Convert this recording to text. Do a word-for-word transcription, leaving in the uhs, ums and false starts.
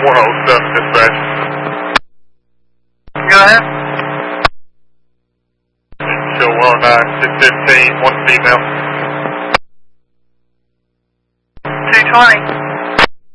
one oh seven dispatch. Go ahead. Show one oh nine, six fifteen, one female. two twenty.